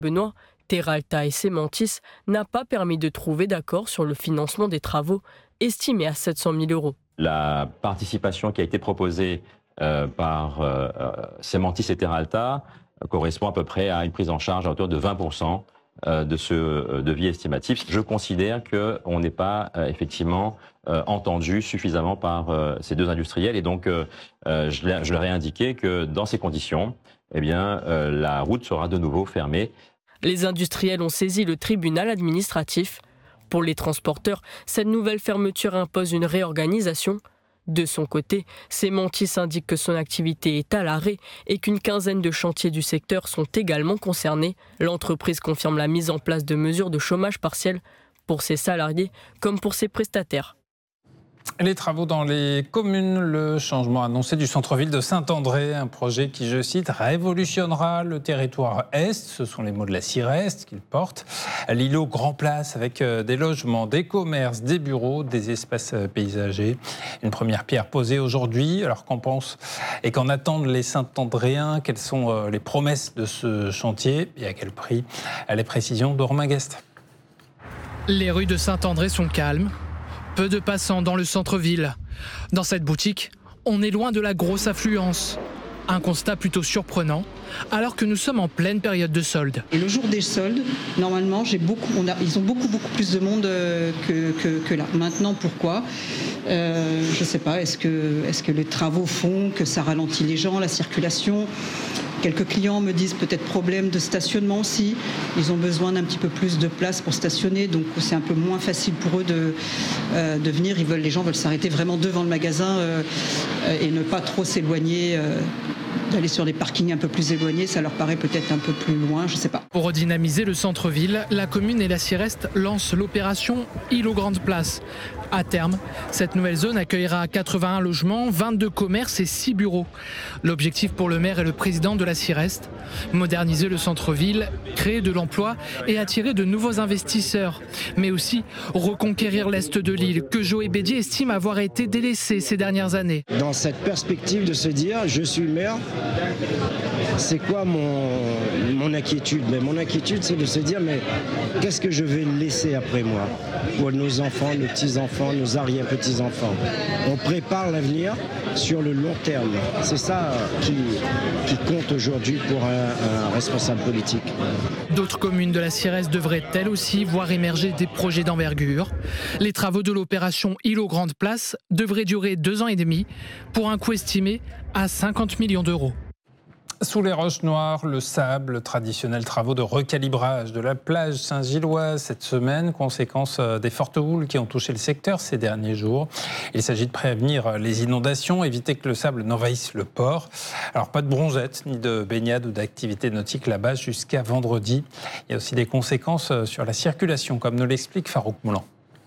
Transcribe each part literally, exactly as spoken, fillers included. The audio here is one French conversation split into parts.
Benoît, Terralta et Sementis n'a pas permis de trouver d'accord sur le financement des travaux, estimés à sept cent mille euros. La participation qui a été proposée euh, par euh, Sementis et Terralta correspond à peu près à une prise en charge à hauteur de vingt pour cent de ce devis estimatif. Je considère qu'on n'est pas euh, effectivement euh, entendu suffisamment par euh, ces deux industriels et donc euh, je, je leur ai indiqué que dans ces conditions, eh bien, euh, la route sera de nouveau fermée. Les industriels ont saisi le tribunal administratif. Pour les transporteurs, cette nouvelle fermeture impose une réorganisation. De son côté, Sementis indique que son activité est à l'arrêt et qu'une quinzaine de chantiers du secteur sont également concernés. L'entreprise confirme la mise en place de mesures de chômage partiel pour ses salariés comme pour ses prestataires. Les travaux dans les communes, le changement annoncé du centre-ville de Saint-André, un projet qui, je cite, révolutionnera le territoire Est. Ce sont les mots de la CIREST qu'il porte. L'îlot Grand Place avec des logements, des commerces, des bureaux, des espaces paysagers. Une première pierre posée aujourd'hui. Alors qu'en pensent et qu'en attendent les Saint-Andréens? Quelles sont les promesses de ce chantier et à quel prix? Les précisions de Romain Guest. Les rues de Saint-André sont calmes. Peu de passants dans le centre-ville. Dans cette boutique, on est loin de la grosse affluence. Un constat plutôt surprenant, alors que nous sommes en pleine période de soldes. Et le jour des soldes, normalement, j'ai beaucoup, on a, ils ont beaucoup, beaucoup plus de monde que, que, que là. Maintenant, pourquoi euh, Je ne sais pas, est-ce que, est-ce que les travaux font que ça ralentit les gens, la circulation? Quelques clients me disent peut-être problème de stationnement aussi. Ils ont besoin d'un petit peu plus de place pour stationner, donc c'est un peu moins facile pour eux de, euh, de venir. Ils veulent, les gens veulent s'arrêter vraiment devant le magasin euh, et ne pas trop s'éloigner, euh, d'aller sur des parkings un peu plus éloignés. Ça leur paraît peut-être un peu plus loin, je ne sais pas. Pour redynamiser le centre-ville, la commune et la CIREST lancent l'opération Îlot Grande Place. À terme, cette nouvelle zone accueillera quatre-vingt-un logements, vingt-deux commerces et six bureaux. L'objectif pour le maire et le président de la CIREST, moderniser le centre-ville, créer de l'emploi et attirer de nouveaux investisseurs. Mais aussi reconquérir l'est de l'île, que Joé Bédier estime avoir été délaissé ces dernières années. Dans cette perspective de se dire, je suis maire, c'est quoi mon, mon inquiétude? Mais mon inquiétude, c'est de se dire, mais qu'est-ce que je vais laisser après moi pour nos enfants, nos petits-enfants, nos arrière-petits-enfants? On prépare l'avenir sur le long terme. C'est ça qui, qui compte aujourd'hui pour un, un responsable politique. D'autres communes de la CIREST devraient elles aussi voir émerger des projets d'envergure. Les travaux de l'opération Îlot Grande Place devraient durer deux ans et demi pour un coût estimé à cinquante millions d'euros. Sous les roches noires, le sable, traditionnels travaux de recalibrage de la plage Saint-Gilloise cette semaine, conséquence des fortes houles qui ont touché le secteur ces derniers jours. Il s'agit de prévenir les inondations, éviter que le sable n'envahisse le port. Alors pas de bronzette, ni de baignade ou d'activité nautique là-bas jusqu'à vendredi. Il y a aussi des conséquences sur la circulation, comme nous l'explique Farouk Moulan.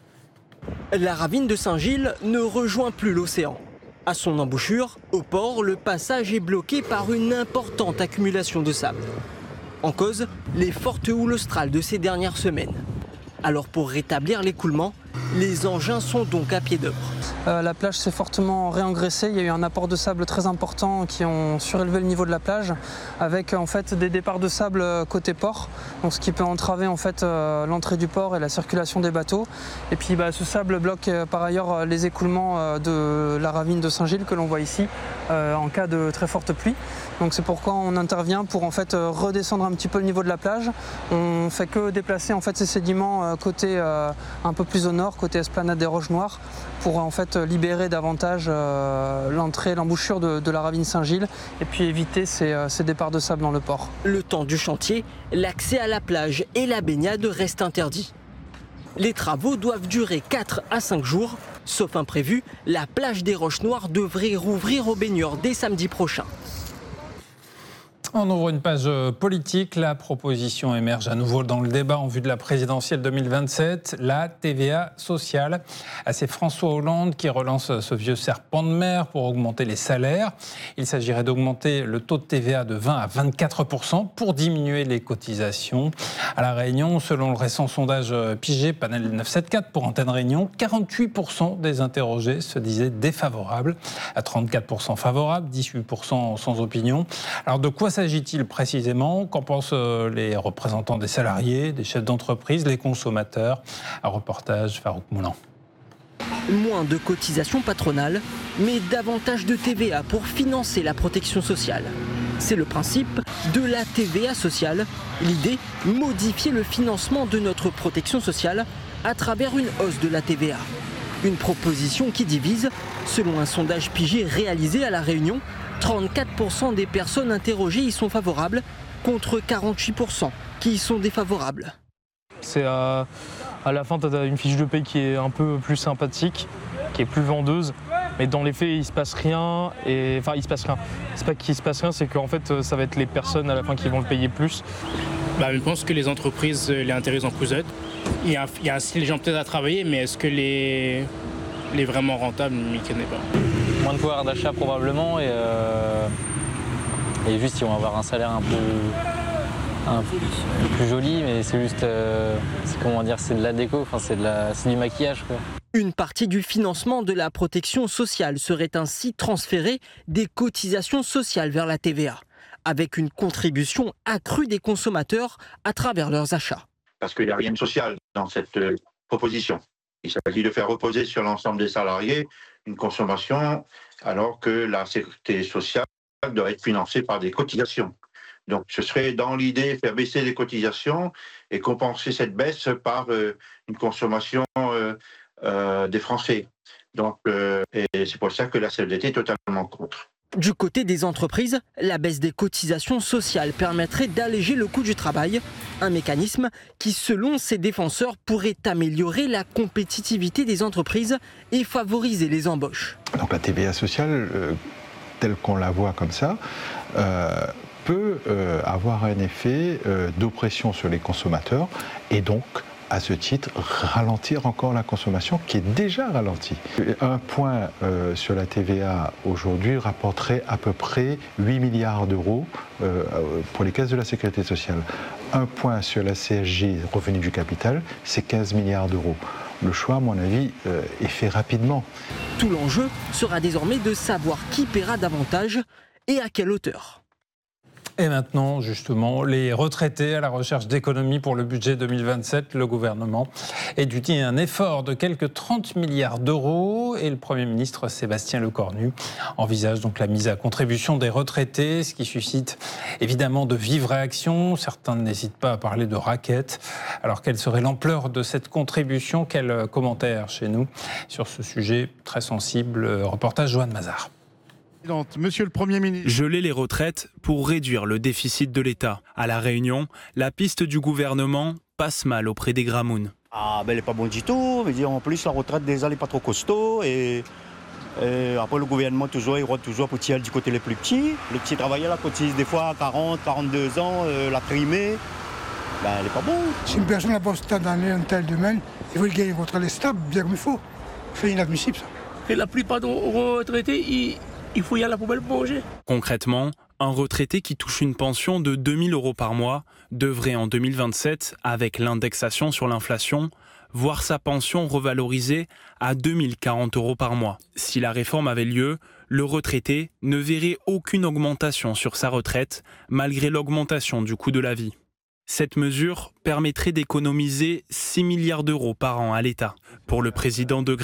La ravine de Saint-Gilles ne rejoint plus l'océan. À son embouchure, au port, le passage est bloqué par une importante accumulation de sable. En cause, les fortes houles australes de ces dernières semaines. Alors pour rétablir l'écoulement, les engins sont donc à pied d'œuvre. Euh, la plage s'est fortement réengraissée, il y a eu un apport de sable très important qui ont surélevé le niveau de la plage avec en fait des départs de sable côté port, donc ce qui peut entraver en fait euh, l'entrée du port et la circulation des bateaux. Et puis bah, ce sable bloque euh, par ailleurs les écoulements euh, de la ravine de Saint-Gilles que l'on voit ici euh, en cas de très forte pluie. Donc c'est pourquoi on intervient pour en fait euh, redescendre un petit peu le niveau de la plage. On fait que déplacer en fait ces sédiments euh, côté euh, un peu plus au nord, côté esplanade des Roches Noires, pour en fait libérer davantage euh, l'entrée, l'embouchure de, de la ravine Saint-Gilles et puis éviter ces, euh, ces départs de sable dans le port. Le temps du chantier, l'accès à la plage et la baignade reste interdit. Les travaux doivent durer quatre à cinq jours. Sauf imprévu, la plage des Roches Noires devrait rouvrir aux baigneurs dès samedi prochain. On ouvre une page politique. La proposition émerge à nouveau dans le débat en vue de la présidentielle deux mille vingt-sept. La T V A sociale. C'est François Hollande qui relance ce vieux serpent de mer pour augmenter les salaires. Il s'agirait d'augmenter le taux de T V A de vingt à vingt-quatre pour cent pour diminuer les cotisations. À La Réunion, selon le récent sondage Pigé, Panel neuf cent soixante-quatorze pour Antenne Réunion, quarante-huit pour cent des interrogés se disaient défavorables, à trente-quatre pour cent favorables, dix-huit pour cent sans opinion. Alors de quoi s'agit-il ? s'agit-il précisément? Qu'en pensent les représentants des salariés, des chefs d'entreprise, les consommateurs? Un reportage Farouk Moulan. Moins de cotisations patronales, mais davantage de T V A pour financer la protection sociale. C'est le principe de la T V A sociale. L'idée, modifier le financement de notre protection sociale à travers une hausse de la T V A. Une proposition qui divise. Selon un sondage Pigé réalisé à La Réunion, trente-quatre pour cent des personnes interrogées y sont favorables, contre quarante-huit pour cent qui y sont défavorables. C'est à, à la fin, tu as une fiche de paie qui est un peu plus sympathique, qui est plus vendeuse. Mais dans les faits, il se passe rien. Et, enfin, il se passe rien. C'est pas qu'il se passe rien, c'est qu'en fait, ça va être les personnes à la fin qui vont le payer plus. Bah, je pense que les entreprises les intéressent en causette. Il y a, il y a aussi les gens peut-être à travailler, mais est-ce que les, les vraiment rentables, je ne m'y connais pas. Moins de pouvoir d'achat probablement et, euh, et juste ils vont avoir un salaire un peu, un peu plus joli, mais c'est juste, euh, c'est comment dire, c'est de la déco, enfin c'est de la, c'est du maquillage quoi. Une partie du financement de la protection sociale serait ainsi transférée des cotisations sociales vers la T V A, avec une contribution accrue des consommateurs à travers leurs achats. Parce qu'il n'y a rien de social dans cette euh, proposition. Il s'agit de faire reposer sur l'ensemble des salariés une consommation alors que la sécurité sociale doit être financée par des cotisations. Donc ce serait dans l'idée faire baisser les cotisations et compenser cette baisse par euh, une consommation euh, euh, des Français. Donc euh, et c'est pour ça que la C F D T est totalement contre. Du côté des entreprises, la baisse des cotisations sociales permettrait d'alléger le coût du travail, un mécanisme qui, selon ses défenseurs, pourrait améliorer la compétitivité des entreprises et favoriser les embauches. Donc la T V A sociale, euh, telle qu'on la voit comme ça, euh, peut euh, avoir un effet euh, d'oppression sur les consommateurs et donc à ce titre, ralentir encore la consommation qui est déjà ralentie. Un point euh, sur la T V A aujourd'hui rapporterait à peu près huit milliards d'euros euh, pour les caisses de la sécurité sociale. Un point sur la C S G, revenu du capital, c'est quinze milliards d'euros. Le choix, à mon avis, euh, est fait rapidement. Tout l'enjeu sera désormais de savoir qui paiera davantage et à quelle hauteur. Et maintenant, justement, les retraités à la recherche d'économies pour le budget deux mille vingt-sept. Le gouvernement étudie un effort de quelques trente milliards d'euros et le Premier ministre Sébastien Lecornu envisage donc la mise à contribution des retraités, ce qui suscite évidemment de vives réactions. Certains n'hésitent pas à parler de raquettes. Alors, quelle serait l'ampleur de cette contribution? Quel commentaire chez nous sur ce sujet très sensible? Reportage Joanne Mazard. Monsieur le Premier ministre. Geler les retraites pour réduire le déficit de l'État. À La Réunion, la piste du gouvernement passe mal auprès des Gramounes. Ah ben elle n'est pas bonne du tout. En plus la retraite déjà n'est pas trop costaud et, et après le gouvernement toujours il rote toujours pour tirer du côté les plus petits. Les petits travailleurs là cotisent des fois à quarante, quarante-deux ans, euh, la primée. Ben elle n'est pas bonne. Si une personne n'a pas stable dans un tel domaine, il faut gagner votre retraite stable bien comme il faut. C'est inadmissible ça. Et la plupart des retraités, ils... il faut y aller à la poubelle pour manger. Concrètement, un retraité qui touche une pension de deux mille euros par mois devrait en deux mille vingt-sept, avec l'indexation sur l'inflation, voir sa pension revalorisée à deux mille quarante euros par mois. Si la réforme avait lieu, le retraité ne verrait aucune augmentation sur sa retraite, malgré l'augmentation du coût de la vie. Cette mesure permettrait d'économiser six milliards d'euros par an à l'État. Pour le président de